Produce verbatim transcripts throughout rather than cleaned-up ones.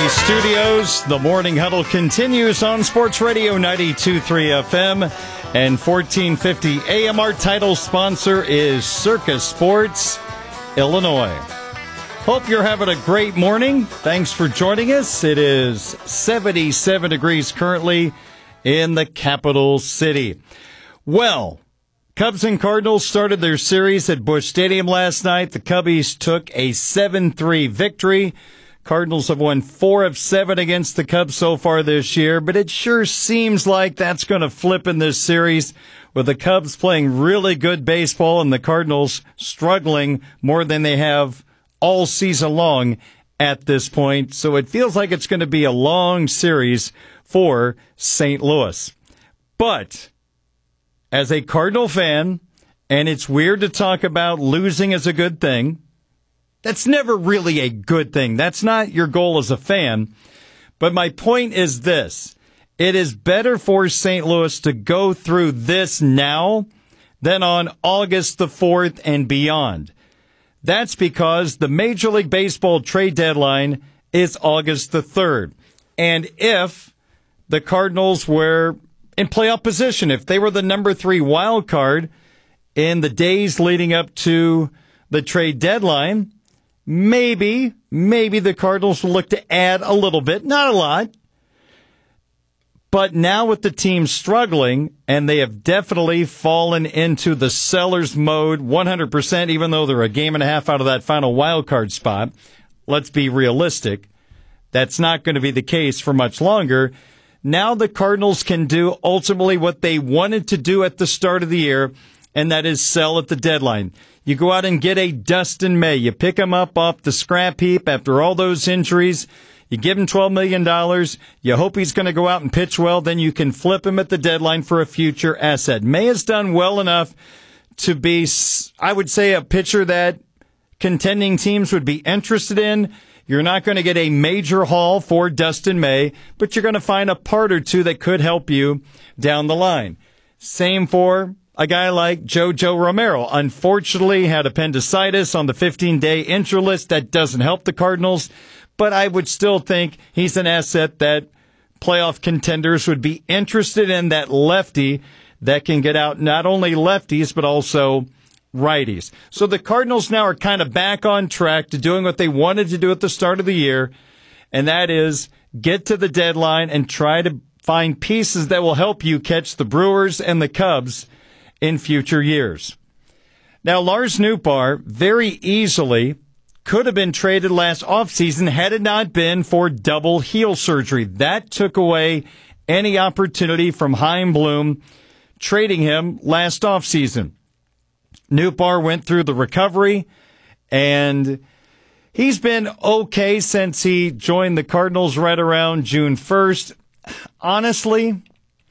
Studios. The Morning Huddle continues on Sports Radio ninety-two point three F M and fourteen fifty A M. Our title sponsor is Circus Sports, Illinois. Hope you're having a great morning. Thanks for joining us. It is seventy-seven degrees currently in the capital city. Well, Cubs and Cardinals started their series at Busch Stadium last night. The Cubbies took a seven three victory. Cardinals have won four of seven against the Cubs so far this year, but it sure seems like that's going to flip in this series with the Cubs playing really good baseball and the Cardinals struggling more than they have all season long at this point. So it feels like it's going to be a long series for Saint Louis. But as a Cardinal fan, and it's weird to talk about losing as a good thing, that's never really a good thing. That's not your goal as a fan. But my point is this. It is better for Saint Louis to go through this now than on August the fourth and beyond. That's because the Major League Baseball trade deadline is August the third. And if the Cardinals were in playoff position, if they were the number three wild card in the days leading up to the trade deadline, Maybe, maybe the Cardinals will look to add a little bit, not a lot. But now with the team struggling, and they have definitely fallen into the seller's mode one hundred percent, even though they're a game and a half out of that final wild card spot. Let's be realistic. That's not going to be the case for much longer. Now the Cardinals can do ultimately what they wanted to do at the start of the year, and that is sell at the deadline. You go out and get a Dustin May. You pick him up off the scrap heap after all those injuries. You give him twelve million dollars. You hope he's going to go out and pitch well. Then you can flip him at the deadline for a future asset. May has done well enough to be, I would say, a pitcher that contending teams would be interested in. You're not going to get a major haul for Dustin May, but you're going to find a part or two that could help you down the line. Same for a guy like JoJo Romero. Unfortunately, had appendicitis on the fifteen-day injury list. That doesn't help the Cardinals, but I would still think he's an asset that playoff contenders would be interested in, that lefty that can get out not only lefties, but also righties. So the Cardinals now are kind of back on track to doing what they wanted to do at the start of the year, and that is get to the deadline and try to find pieces that will help you catch the Brewers and the Cubs in future years. Now, Lars Nootbaar very easily could have been traded last offseason had it not been for double heel surgery. That took away any opportunity from Chaim Bloom trading him last offseason. Nootbaar went through the recovery, and he's been okay since he joined the Cardinals right around June first. Honestly,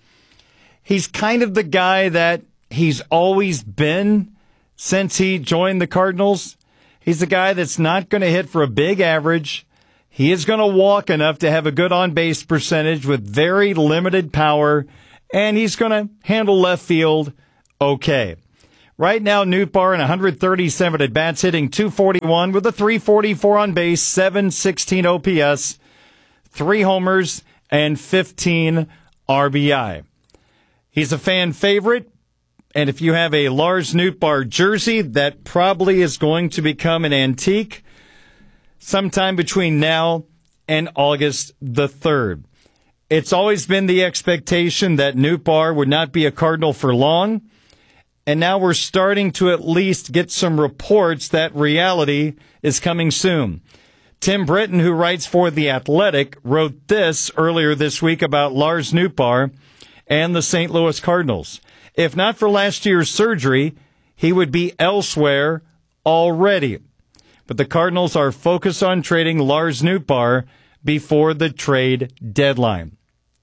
he's kind of the guy that he's always been since he joined the Cardinals. He's a guy that's not going to hit for a big average. He is going to walk enough to have a good on-base percentage with very limited power, and he's going to handle left field okay. Right now, Nootbaar in one hundred thirty-seven at-bats, hitting two forty-one with a three forty-four on base, seven sixteen O P S, three homers, and fifteen R B I. He's a fan favorite. And if you have a Lars Nootbaar jersey, that probably is going to become an antique sometime between now and August the third. It's always been the expectation that Nootbaar would not be a Cardinal for long, and now we're starting to at least get some reports that reality is coming soon. Tim Britton, who writes for The Athletic, wrote this earlier this week about Lars Nootbaar and the Saint Louis Cardinals. If not for last year's surgery, he would be elsewhere already. But the Cardinals are focused on trading Lars Nootbaar before the trade deadline.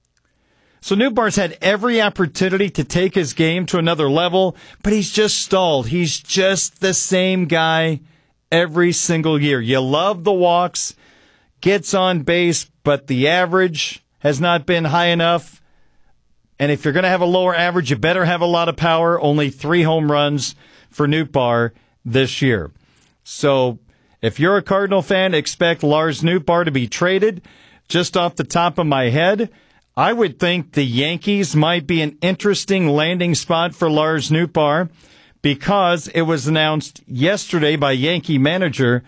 So Nootbaar's had every opportunity to take his game to another level, but he's just stalled. He's just the same guy every single year. You love the walks, gets on base, but the average has not been high enough. And if you're going to have a lower average, you better have a lot of power. Only three home runs for Nootbaar this year. So if you're a Cardinal fan, expect Lars Nootbaar to be traded. just off the top of my head, I would think the Yankees might be an interesting landing spot for Lars Nootbaar because it was announced yesterday by Yankee manager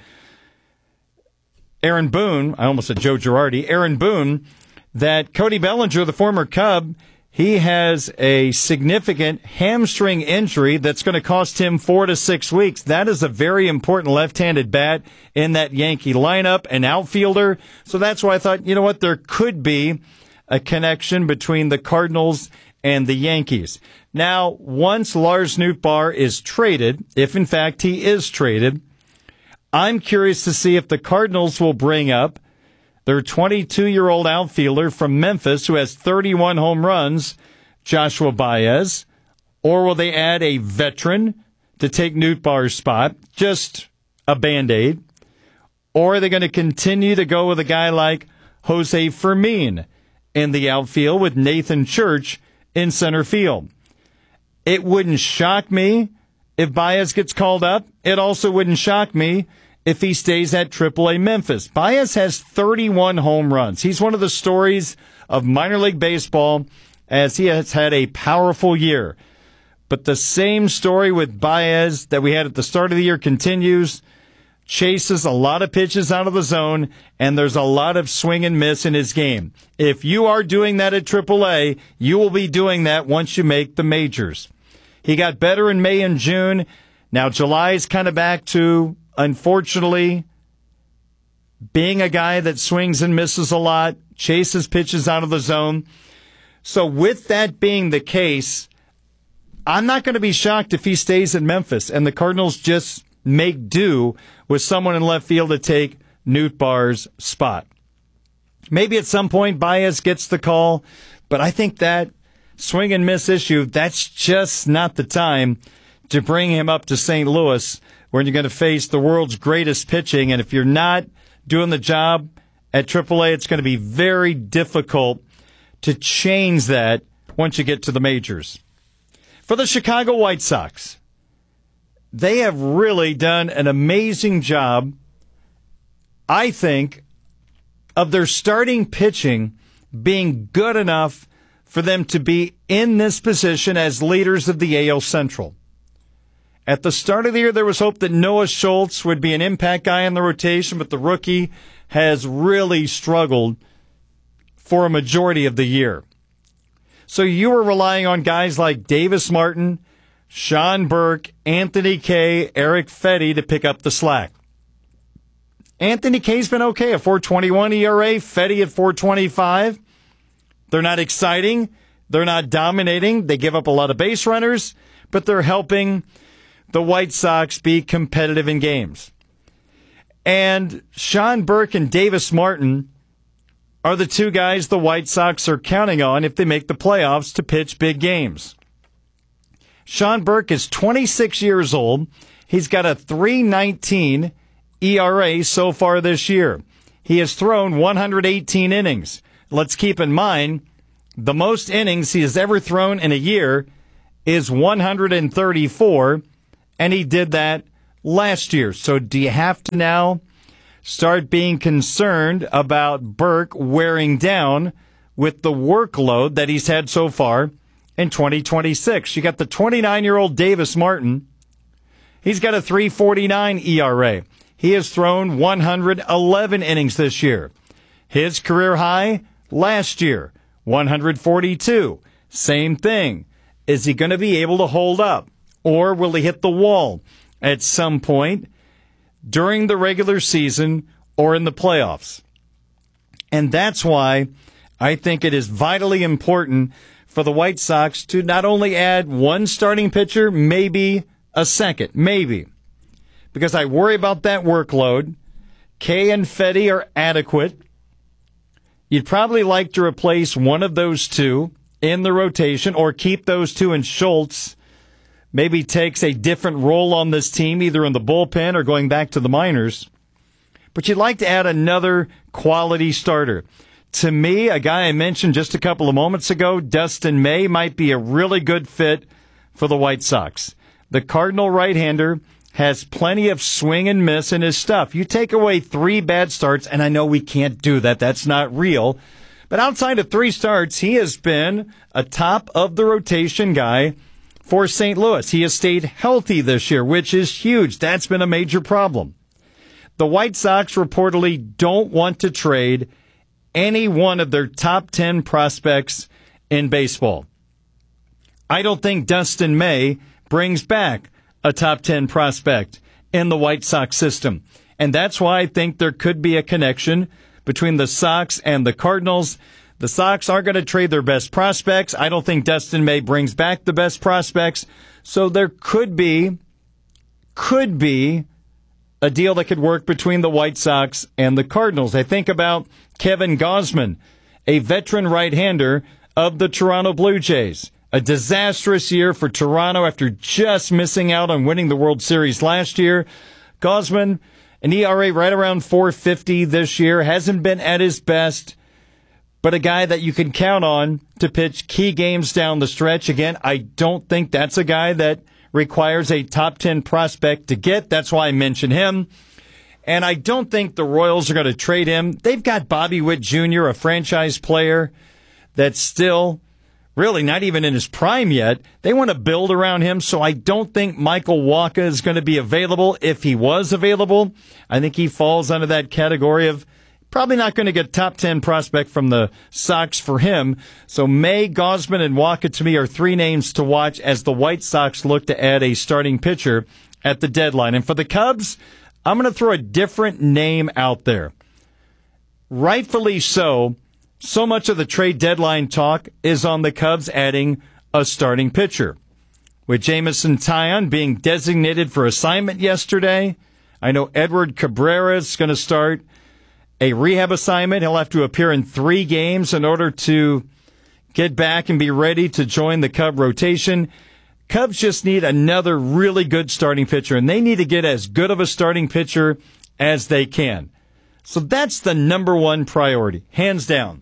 Aaron Boone, I almost said Joe Girardi, Aaron Boone, that Cody Bellinger, the former Cub, he has a significant hamstring injury that's going to cost him four to six weeks. That is a very important left-handed bat in that Yankee lineup, an outfielder. So that's why I thought, you know what, there could be a connection between the Cardinals and the Yankees. Now, once Lars Nootbaar is traded, if in fact he is traded, I'm curious to see if the Cardinals will bring up their twenty-two-year-old outfielder from Memphis who has thirty-one home runs, Joshua Baez, or will they add a veteran to take Nootbaar's spot, just a Band-Aid, or are they going to continue to go with a guy like Jose Fermin in the outfield with Nathan Church in center field? It wouldn't shock me if Baez gets called up. It also wouldn't shock me if he stays at triple A Memphis. Baez has thirty-one home runs. He's one of the stories of minor league baseball as he has had a powerful year. But the same story with Baez that we had at the start of the year continues. Chases a lot of pitches out of the zone, and there's a lot of swing and miss in his game. If you are doing that at triple A, you will be doing that once you make the majors. He got better in May and June. Now July is kind of back to, unfortunately, being a guy that swings and misses a lot, chases pitches out of the zone. So with that being the case, I'm not going to be shocked if he stays in Memphis and the Cardinals just make do with someone in left field to take Nootbaar's spot. Maybe at some point Baez gets the call, but I think that swing and miss issue, that's just not the time to bring him up to Saint Louis when you're going to face the world's greatest pitching. And if you're not doing the job at triple A, it's going to be very difficult to change that once you get to the majors. For the Chicago White Sox, they have really done an amazing job, I think, of their starting pitching being good enough for them to be in this position as leaders of the A L Central. At the start of the year, there was hope that Noah Schultz would be an impact guy in the rotation, but the rookie has really struggled for a majority of the year. So you were relying on guys like Davis Martin, Sean Burke, Anthony Kay, Eric Fetty to pick up the slack. Anthony Kay's been okay at four twenty-one E R A, Fetty at four twenty-five. They're not exciting. They're not dominating. They give up a lot of base runners, but they're helping the White Sox be competitive in games. And Sean Burke and Davis Martin are the two guys the White Sox are counting on if they make the playoffs to pitch big games. Sean Burke is twenty-six years old. He's got a three nineteen E R A so far this year. He has thrown one hundred eighteen innings. Let's keep in mind, the most innings he has ever thrown in a year is one hundred thirty-four, and he did that last year. So do you have to now start being concerned about Burke wearing down with the workload that he's had so far in twenty twenty-six? You got the twenty-nine-year-old Davis Martin. He's got a three forty-nine E R A. He has thrown one hundred eleven innings this year. His career high last year, one hundred forty-two. Same thing. Is he going to be able to hold up? Or will he hit the wall at some point during the regular season or in the playoffs? And that's why I think it is vitally important for the White Sox to not only add one starting pitcher, maybe a second, maybe. Because I worry about that workload. Kay and Fetty are adequate. You'd probably like to replace one of those two in the rotation or keep those two, and Schultz maybe takes a different role on this team, either in the bullpen or going back to the minors. But you'd like to add another quality starter. To me, a guy I mentioned just a couple of moments ago, Dustin May, might be a really good fit for the White Sox. The Cardinal right-hander has plenty of swing and miss in his stuff. You take away three bad starts, and I know we can't do that. That's not real. But outside of three starts, he has been a top-of-the-rotation guy for Saint Louis. He has stayed healthy this year, which is huge. That's been a major problem. The White Sox reportedly don't want to trade any one of their top ten prospects in baseball. I don't think Dustin May brings back a top ten prospect in the White Sox system. And that's why I think there could be a connection between the Sox and the Cardinals. The Sox aren't going to trade their best prospects. I don't think Dustin May brings back the best prospects. So there could be, could be a deal that could work between the White Sox and the Cardinals. I think about Kevin Gausman, a veteran right-hander of the Toronto Blue Jays. A disastrous year for Toronto after just missing out on winning the World Series last year. Gausman, an E R A right around four fifty this year, hasn't been at his best, but a guy that you can count on to pitch key games down the stretch. Again, I don't think that's a guy that requires a top ten prospect to get. That's why I mention him. And I don't think the Royals are going to trade him. They've got Bobby Witt Junior, a franchise player that's still really not even in his prime yet. They want to build around him, so I don't think Michael Wacha is going to be available. If he was available, I think he falls under that category of probably not going to get top ten prospect from the Sox for him. So May, Gausman, and Wacha to me are three names to watch as the White Sox look to add a starting pitcher at the deadline. And for the Cubs, I'm going to throw a different name out there. Rightfully so. So much of the trade deadline talk is on the Cubs adding a starting pitcher. With Jameson Taillon being designated for assignment yesterday, I know Edward Cabrera is going to start a rehab assignment. He'll have to appear in three games in order to get back and be ready to join the Cub rotation. Cubs just need another really good starting pitcher, and they need to get as good of a starting pitcher as they can. So that's the number one priority, hands down.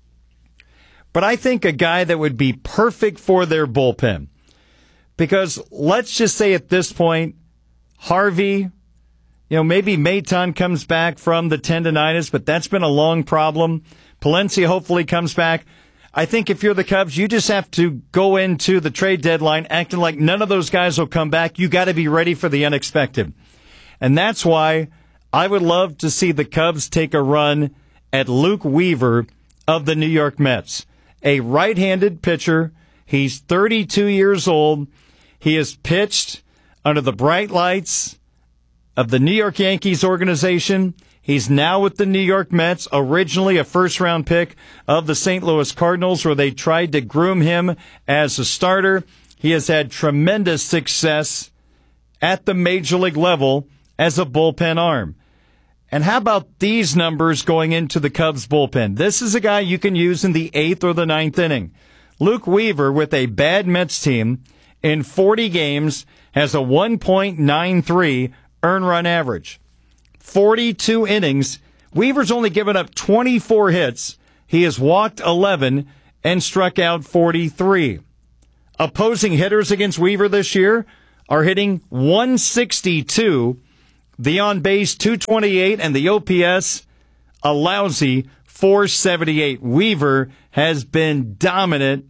But I think a guy that would be perfect for their bullpen, because let's just say at this point, Harvey, you know, maybe Maton comes back from the tendonitis, but that's been a long problem. Palencia hopefully comes back. I think if you're the Cubs, you just have to go into the trade deadline acting like none of those guys will come back. You got to be ready for the unexpected. And that's why I would love to see the Cubs take a run at Luke Weaver of the New York Mets. A right-handed pitcher. He's thirty-two years old. He has pitched under the bright lights of the New York Yankees organization. He's now with the New York Mets, originally a first-round pick of the Saint Louis Cardinals, where they tried to groom him as a starter. He has had tremendous success at the major league level as a bullpen arm. And how about these numbers going into the Cubs bullpen? This is a guy you can use in the eighth or the ninth inning. Luke Weaver, with a bad Mets team, in forty games, has a one point nine three earned run average. forty-two innings. Weaver's only given up twenty-four hits. He has walked eleven and struck out forty-three. Opposing hitters against Weaver this year are hitting one sixty-two, the on-base two twenty-eight, and the O P S a lousy four seventy-eight. Weaver has been dominant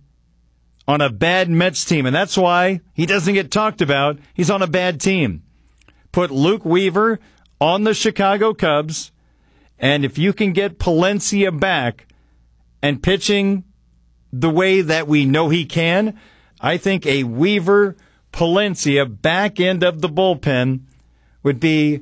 on a bad Mets team, and that's why he doesn't get talked about. He's on a bad team. Put Luke Weaver on the Chicago Cubs, and if you can get Palencia back and pitching the way that we know he can, I think a Weaver Palencia back end of the bullpen would be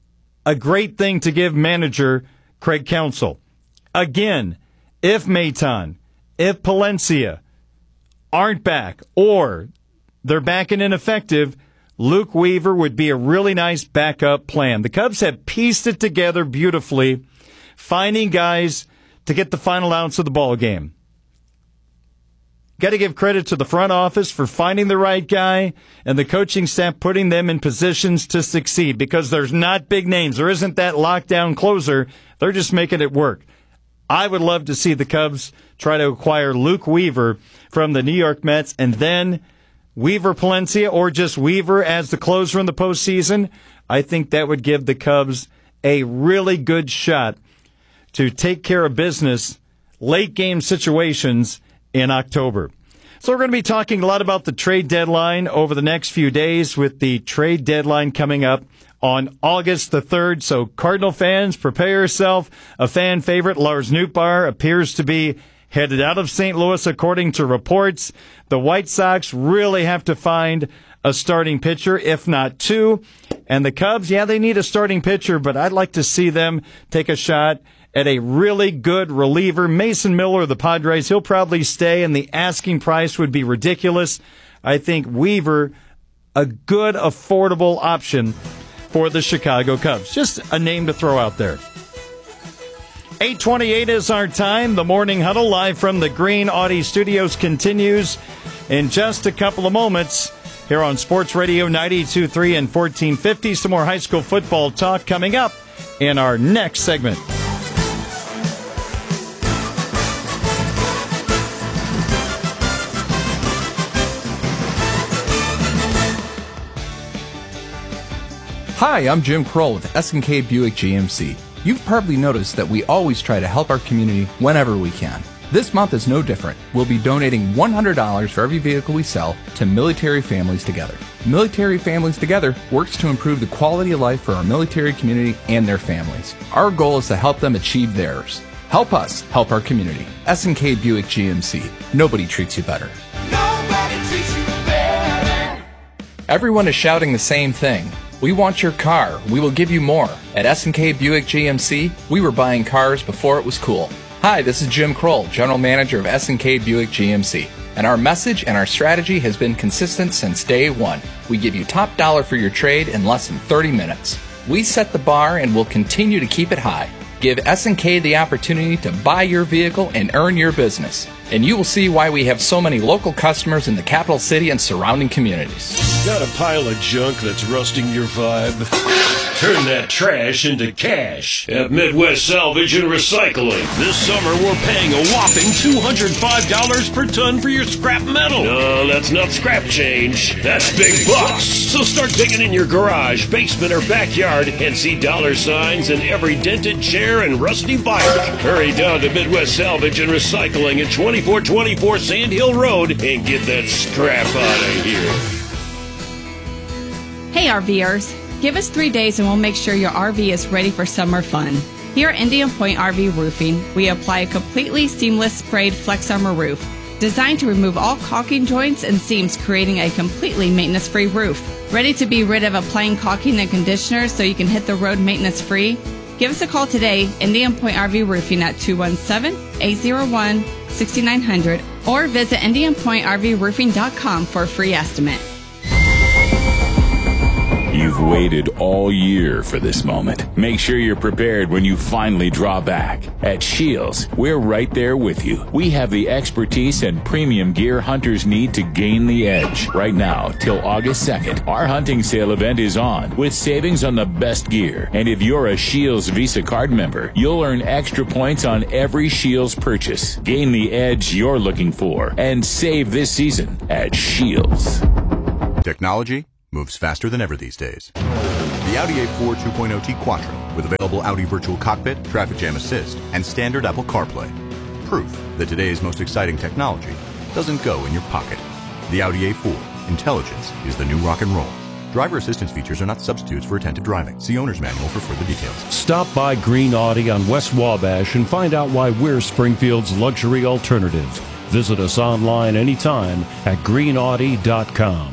a great thing to give manager Craig Counsell. Again, if Maton, if Palencia aren't back, or they're back and ineffective, Luke Weaver would be a really nice backup plan. The Cubs have pieced it together beautifully, finding guys to get the final ounce of the ball game. Got to give credit to the front office for finding the right guy and the coaching staff putting them in positions to succeed, because there's not big names. There isn't that lockdown closer. They're just making it work. I would love to see the Cubs try to acquire Luke Weaver from the New York Mets and then Weaver Palencia or just Weaver as the closer in the postseason, I think that would give the Cubs a really good shot to take care of business late game situations in October. So we're going to be talking a lot about the trade deadline over the next few days, with the trade deadline coming up on August the third. So Cardinal fans, prepare yourself. A fan favorite, Lars Nootbaar, appears to be headed out of Saint Louis according to reports. The White Sox really have to find a starting pitcher, if not two. And the Cubs, yeah, they need a starting pitcher, but I'd like to see them take a shot at a really good reliever. Mason Miller of the Padres, he'll probably stay, and the asking price would be ridiculous. I think Weaver, a good, affordable option for the Chicago Cubs. Just a name to throw out there. eight twenty-eight is our time. The Morning Huddle, live from the Green Audi Studios, continues in just a couple of moments here on Sports Radio ninety-two point three and fourteen fifty. Some more high school football talk coming up in our next segment. Hi, I'm Jim Kroll with S and K Buick G M C. You've probably noticed that we always try to help our community whenever we can. This month is no different. We'll be donating one hundred dollars for every vehicle we sell to Military Families Together. Military Families Together works to improve the quality of life for our military community and their families. Our goal is to help them achieve theirs. Help us help our community. S and K Buick G M C. Nobody treats you better. Nobody treats you better. Everyone is shouting the same thing. We want your car. We will give you more. At S and K Buick G M C, we were buying cars before it was cool. Hi, this is Jim Kroll, General Manager of S and K Buick G M C. And our message and our strategy has been consistent since day one. We give you top dollar for your trade in less than thirty minutes. We set the bar and will continue to keep it high. Give S and K the opportunity to buy your vehicle and earn your business. And you will see why we have so many local customers in the capital city and surrounding communities. Got a pile of junk that's rusting your vibe? Turn that trash into cash at Midwest Salvage and Recycling. This summer, we're paying a whopping two hundred five dollars per ton for your scrap metal. No, that's not scrap change. That's big bucks. So start digging in your garage, basement, or backyard and see dollar signs in every dented chair and rusty vinyl. Hurry down to Midwest Salvage and Recycling at twenty-four twenty-four Sand Hill Road and get that scrap out of here. Hey RVers, give us three days and we'll make sure your R V is ready for summer fun. Here at Indian Point R V Roofing, we apply a completely seamless sprayed Flex Armor roof, designed to remove all caulking joints and seams, creating a completely maintenance-free roof. Ready to be rid of applying caulking and conditioner so you can hit the road maintenance-free? Give us a call today, Indian Point R V Roofing at two one seven, eight zero one, six nine zero zero, or visit indian point r v roofing dot com for a free estimate. You've waited all year for this moment. Make sure you're prepared when you finally draw back. At Shields, we're right there with you. We have the expertise and premium gear hunters need to gain the edge. Right now, till August second, our hunting sale event is on with savings on the best gear. And if you're a Shields Visa card member, you'll earn extra points on every Shields purchase. Gain the edge you're looking for and save this season at Shields. Technology moves faster than ever these days. The Audi A four two point oh T Quattro with available Audi Virtual Cockpit, Traffic Jam Assist, and standard Apple CarPlay. Proof that today's most exciting technology doesn't go in your pocket. The Audi A four. Intelligence is the new rock and roll. Driver assistance features are not substitutes for attentive driving. See owner's manual for further details. Stop by Green Audi on West Wabash and find out why we're Springfield's luxury alternative. Visit us online anytime at green audi dot com.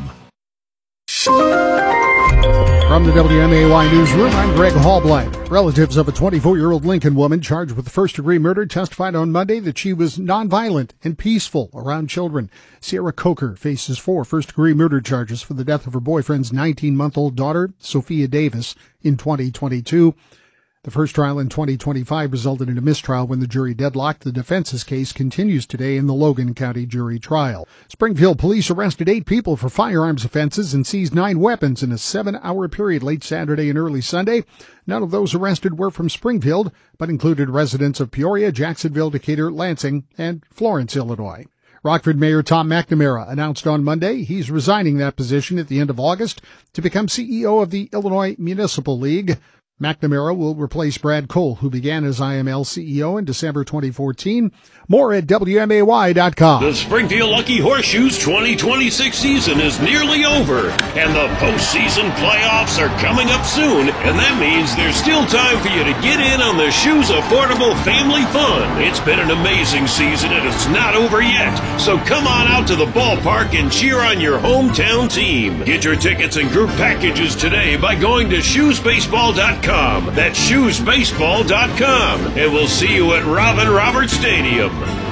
From the W M A Y Newsroom, I'm Greg Hallblight. Relatives of a twenty-four-year-old Lincoln woman charged with first-degree murder testified on Monday that she was nonviolent and peaceful around children. Sierra Coker faces four first-degree murder charges for the death of her boyfriend's nineteen-month-old daughter, Sophia Davis, in twenty twenty-two. The first trial in twenty twenty-five resulted in a mistrial when the jury deadlocked. The defense's case continues today in the Logan County jury trial. Springfield police arrested eight people for firearms offenses and seized nine weapons in a seven-hour period late Saturday and early Sunday. None of those arrested were from Springfield, but included residents of Peoria, Jacksonville, Decatur, Lansing, and Florence, Illinois. Rockford Mayor Tom McNamara announced on Monday he's resigning that position at the end of August to become C E O of the Illinois Municipal League. McNamara will replace Brad Cole, who began as I M L C E O in December twenty fourteen. More at W M A Y dot com. The Springfield Lucky Horseshoes twenty twenty-six season is nearly over, and the postseason playoffs are coming up soon, and that means there's still time for you to get in on the Shoes Affordable Family Fun. It's been an amazing season, and it's not over yet, so come on out to the ballpark and cheer on your hometown team. Get your tickets and group packages today by going to shoes baseball dot com. That's shoes baseball dot com, and we'll see you at Robin Roberts Stadium.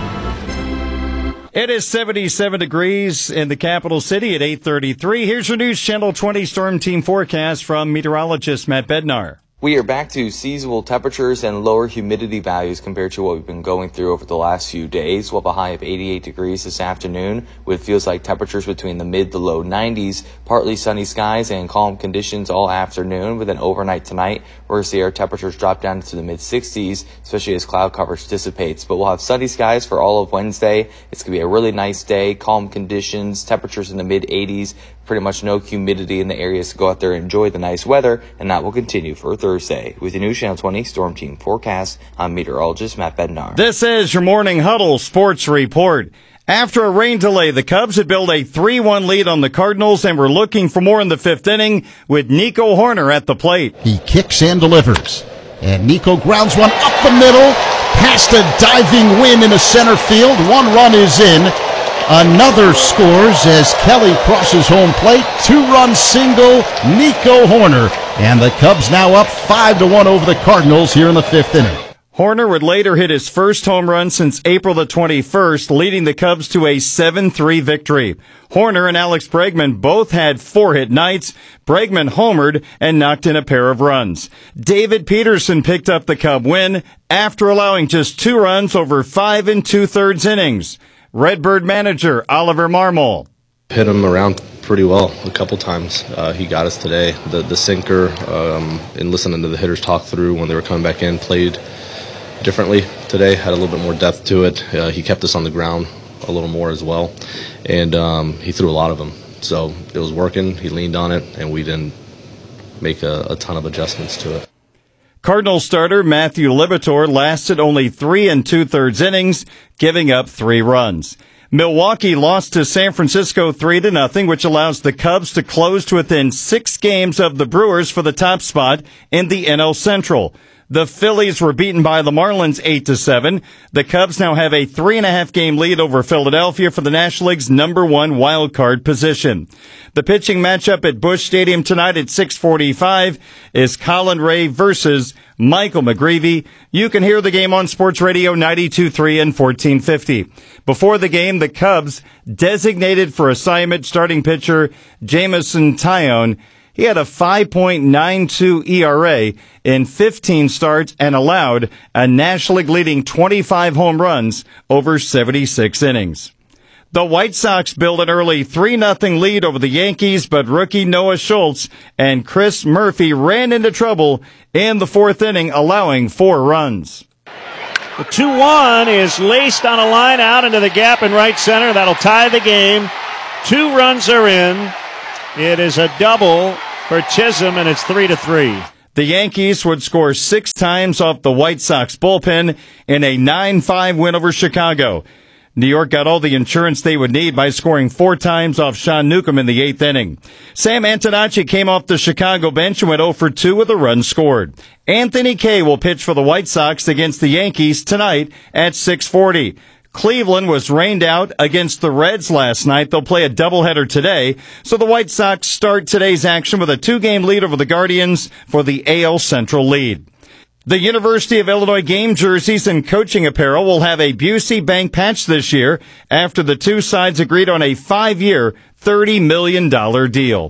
It is seventy-seven degrees in the capital city at eight thirty-three. Here's your News Channel twenty Storm Team forecast from meteorologist Matt Bednar. We are back to seasonal temperatures and lower humidity values compared to what we've been going through over the last few days. We'll have a high of eighty-eight degrees this afternoon with feels like temperatures between the mid to low nineties, partly sunny skies and calm conditions all afternoon. With an overnight tonight, we're going to see our temperatures drop down to the mid sixties, especially as cloud coverage dissipates. But we'll have sunny skies for all of Wednesday. It's going to be a really nice day, calm conditions, temperatures in the mid eighties. Pretty much no humidity in the areas to go out there and enjoy the nice weather, and that will continue for Thursday. With the News Channel twenty Storm Team forecast, I'm meteorologist Matt Bednar. This is your Morning Huddle Sports Report. After a rain delay, the Cubs had built a three one lead on the Cardinals and were looking for more in the fifth inning with Nico Horner at the plate. He kicks and delivers, and Nico grounds one up the middle, past a diving win into center field. One run is in. Another scores as Kelly crosses home plate. Two-run single, Nico Horner. And the Cubs now up five to one over the Cardinals here in the fifth inning. Horner would later hit his first home run since April the twenty-first, leading the Cubs to a seven three victory. Horner and Alex Bregman both had four-hit nights. Bregman homered and knocked in a pair of runs. David Peterson picked up the Cub win after allowing just two runs over five and two-thirds innings. Redbird manager Oliver Marmol. Hit him around pretty well a couple times. Uh, he got us today. The the sinker, um, and listening to the hitters talk through when they were coming back in, played differently today, had a little bit more depth to it. Uh, he kept us on the ground a little more as well, and um, he threw a lot of them. So it was working. He leaned on it, and we didn't make a, a ton of adjustments to it. Cardinals starter Matthew Liberatore lasted only three and two-thirds innings, giving up three runs. Milwaukee lost to San Francisco three to nothing, which allows the Cubs to close to within six games of the Brewers for the top spot in the N L Central. The Phillies were beaten by the Marlins eight to seven. The Cubs now have a three and a half game lead over Philadelphia for the National League's number one wild card position. The pitching matchup at Busch Stadium tonight at six forty-five is Colin Ray versus Michael McGreevy. You can hear the game on Sports Radio ninety-two point three and fourteen fifty. Before the game, the Cubs designated for assignment starting pitcher Jameson Taillon. He had a five point nine two E R A in fifteen starts and allowed a National League leading twenty-five home runs over seventy-six innings. The White Sox built an early three nothing lead over the Yankees, but rookie Noah Schultz and Chris Murphy ran into trouble in the fourth inning, allowing four runs. The two one is laced on a line out into the gap in right center. That'll tie the game. Two runs are in. It is a double for Chisholm, and it's three to three. The Yankees would score six times off the White Sox bullpen in a nine five win over Chicago. New York got all the insurance they would need by scoring four times off Sean Newcomb in the eighth inning. Sam Antonacci came off the Chicago bench and went oh for two with a run scored. Anthony Kay will pitch for the White Sox against the Yankees tonight at six forty. Cleveland was rained out against the Reds last night. They'll play a doubleheader today. So the White Sox start today's action with a two-game lead over the Guardians for the A L Central lead. The University of Illinois game jerseys and coaching apparel will have a Busey Bank patch this year after the two sides agreed on a five-year, thirty million dollars deal.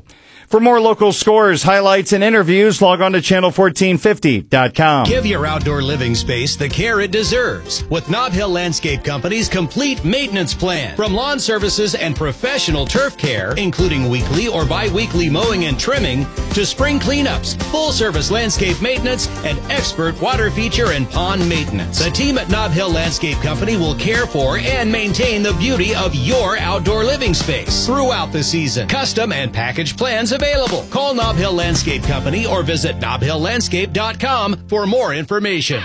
For more local scores, highlights, and interviews, log on to channel fourteen fifty dot com. Give your outdoor living space the care it deserves with Nob Hill Landscape Company's complete maintenance plan. From lawn services and professional turf care, including weekly or bi-weekly mowing and trimming, to spring cleanups, full-service landscape maintenance, and expert water feature and pond maintenance. The team at Nob Hill Landscape Company will care for and maintain the beauty of your outdoor living space throughout the season. Custom and package plans available. Call Nob Hill Landscape Company or visit nob hill landscape dot com for more information.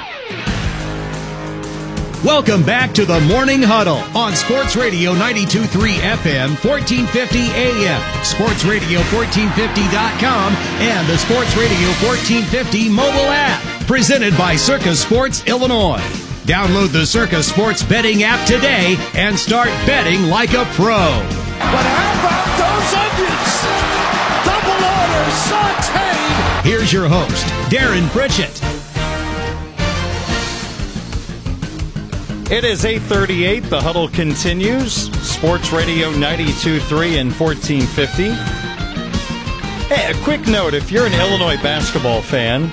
Welcome back to the Morning Huddle on Sports Radio ninety-two point three F M, fourteen fifty A M, sports radio fourteen fifty dot com, and the Sports Radio fourteen fifty mobile app. Presented by Circus Sports Illinois. Download the Circus Sports betting app today and start betting like a pro. But how about those onions? Double order sauteed. Here's your host, Darren Pritchett. It is eight thirty-eight. The Huddle continues. Sports Radio ninety-two point three and fourteen fifty. Hey, a quick note. If you're an Illinois basketball fan,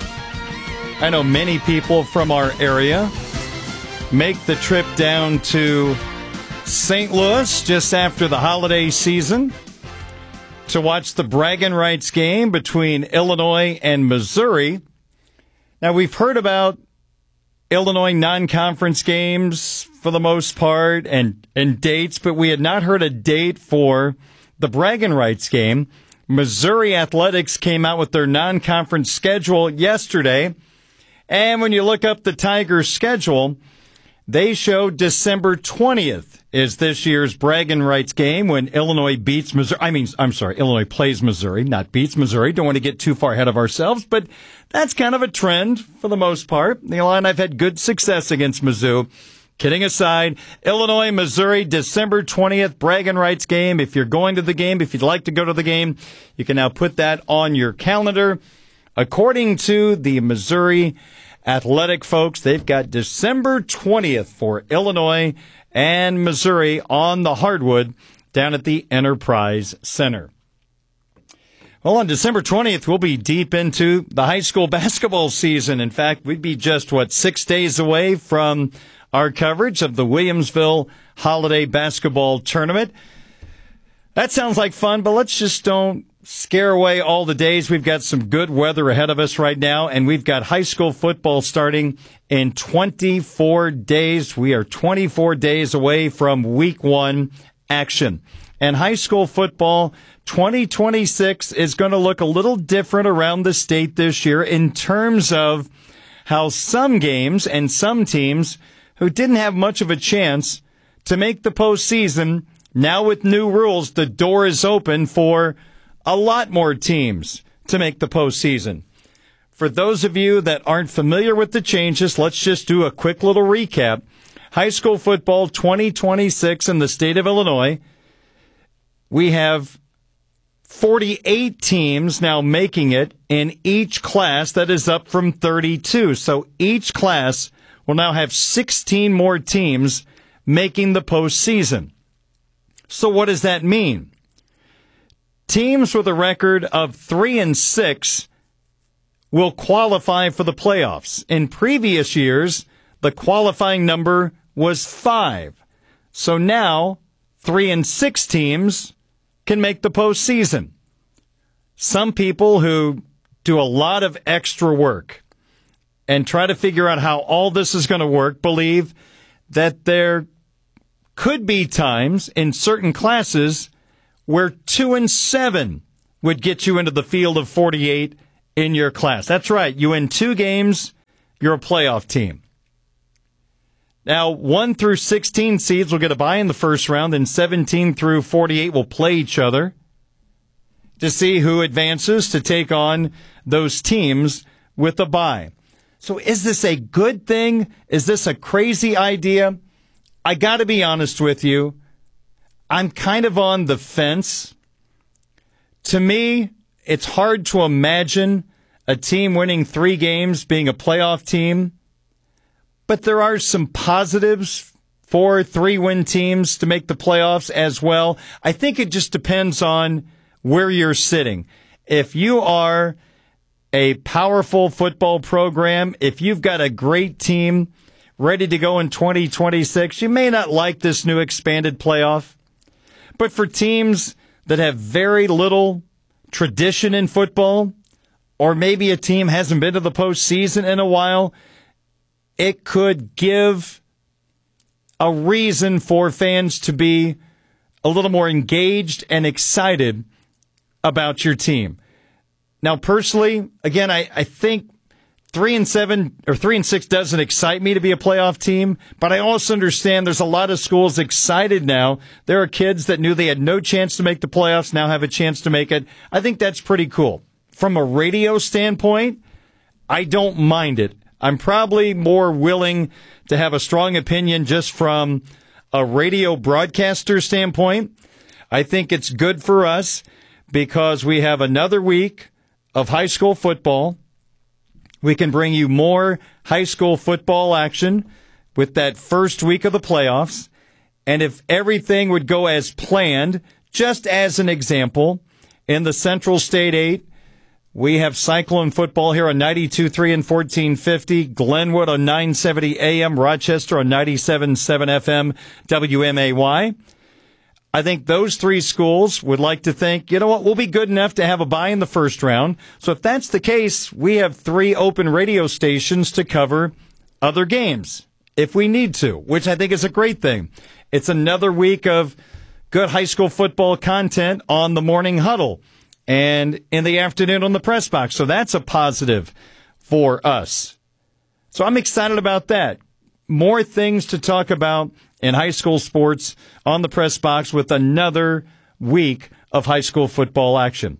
I know many people from our area make the trip down to Saint Louis just after the holiday season to watch the bragging rights game between Illinois and Missouri. Now, we've heard about Illinois non-conference games for the most part and, and dates, but we had not heard a date for the bragging rights game. Missouri Athletics came out with their non-conference schedule yesterday, and when you look up the Tigers' schedule, they show December twentieth is this year's bragging rights game when Illinois beats Missouri. I mean, I'm sorry, Illinois plays Missouri, not beats Missouri. Don't want to get too far ahead of ourselves, but that's kind of a trend for the most part. The Illini have had good success against Mizzou. Kidding aside, Illinois, Missouri, December twentieth, bragging rights game. If you're going to the game, if you'd like to go to the game, you can now put that on your calendar. According to the Missouri Athletic folks, they've got December twentieth for Illinois and Missouri on the hardwood down at the Enterprise Center. Well, on December twentieth, we'll be deep into the high school basketball season. In fact, we'd be just, what, six days away from our coverage of the Williamsville Holiday Basketball Tournament. That sounds like fun, but let's just don't scare away all the days. We've got some good weather ahead of us right now, and we've got high school football starting in twenty-four days. We are twenty-four days away from week one action. And high school football twenty twenty-six is going to look a little different around the state this year in terms of how some games and some teams who didn't have much of a chance to make the postseason, now with new rules, the door is open for a lot more teams to make the postseason. For those of you that aren't familiar with the changes, let's just do a quick little recap. High school football twenty twenty-six in the state of Illinois. We have forty-eight teams now making it in each class. That is up from thirty-two. So each class will now have sixteen more teams making the postseason. So what does that mean? Teams with a record of three and six will qualify for the playoffs. In previous years, the qualifying number was five. So now, three and six teams can make the postseason. Some people who do a lot of extra work and try to figure out how all this is going to work believe that there could be times in certain classes where two and seven would get you into the field of forty-eight in your class. That's right. You win two games, you're a playoff team. Now, one through sixteen seeds will get a bye in the first round, and seventeen through forty-eight will play each other to see who advances to take on those teams with a bye. So is this a good thing? Is this a crazy idea? I got to be honest with you. I'm kind of on the fence. To me, it's hard to imagine a team winning three games being a playoff team. But there are some positives for three-win teams to make the playoffs as well. I think it just depends on where you're sitting. If you are a powerful football program, if you've got a great team ready to go in twenty twenty-six, you may not like this new expanded playoff. But for teams that have very little tradition in football, or maybe a team hasn't been to the postseason in a while, it could give a reason for fans to be a little more engaged and excited about your team. Now, personally, again, I, I think three and seven or three and six doesn't excite me to be a playoff team, but I also understand there's a lot of schools excited now. There are kids that knew they had no chance to make the playoffs, now have a chance to make it. I think that's pretty cool. From a radio standpoint, I don't mind it. I'm probably more willing to have a strong opinion just from a radio broadcaster standpoint. I think it's good for us because we have another week of high school football. We can bring you more high school football action with that first week of the playoffs. And if everything would go as planned, just as an example, in the Central State eight, we have Cyclone football here on ninety-two point three and fourteen fifty, Glenwood on nine seventy A M, Rochester on ninety-seven point seven F M, W M A Y. I think those three schools would like to think, you know what, we'll be good enough to have a bye in the first round. So if that's the case, we have three open radio stations to cover other games if we need to, which I think is a great thing. It's another week of good high school football content on the Morning Huddle and in the afternoon on the Press Box. So that's a positive for us. So I'm excited about that. More things to talk about in high school sports on the Press Box with another week of high school football action.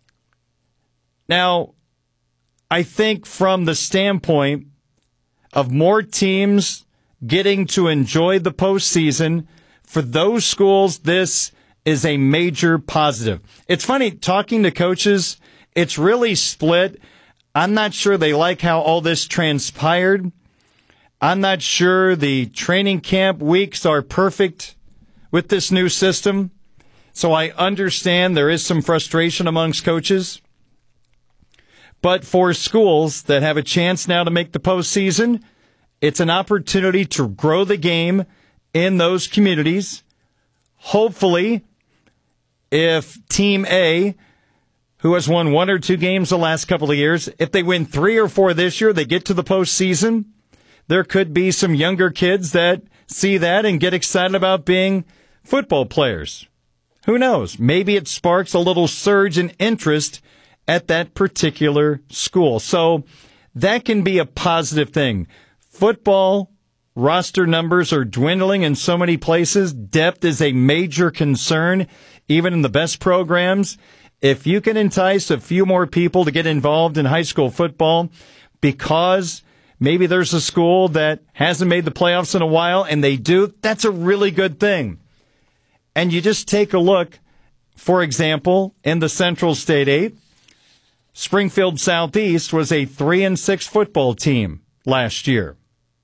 Now, I think from the standpoint of more teams getting to enjoy the postseason, for those schools, this is a major positive. It's funny, talking to coaches, it's really split. I'm not sure they like how all this transpired. I'm not sure the training camp weeks are perfect with this new system. So I understand there is some frustration amongst coaches. But for schools that have a chance now to make the postseason, it's an opportunity to grow the game in those communities. Hopefully, if Team A, who has won one or two games the last couple of years, if they win three or four this year, they get to the postseason. There could be some younger kids that see that and get excited about being football players. Who knows? Maybe it sparks a little surge in interest at that particular school. So that can be a positive thing. Football roster numbers are dwindling in so many places. Depth is a major concern, even in the best programs. If you can entice a few more people to get involved in high school football because maybe there's a school that hasn't made the playoffs in a while and they do, that's a really good thing. And you just take a look, for example, in the Central State eight, Springfield Southeast was a three and six football team last year.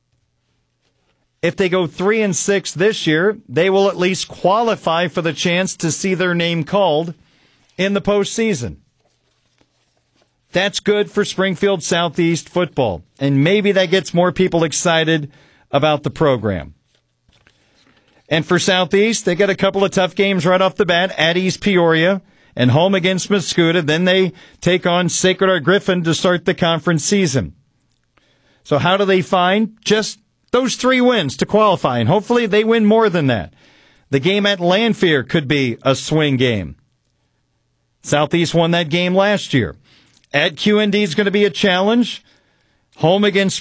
If they go three and six this year, they will at least qualify for the chance to see their name called in the postseason. That's good for Springfield Southeast football, and maybe that gets more people excited about the program. And for Southeast, they got a couple of tough games right off the bat at East Peoria and home against Mascoutah. Then they take on Sacred Heart Griffin to start the conference season. So how do they find just those three wins to qualify? And hopefully they win more than that. The game at Lanphier could be a swing game. Southeast won that game last year. At Q N D is going to be a challenge. Home against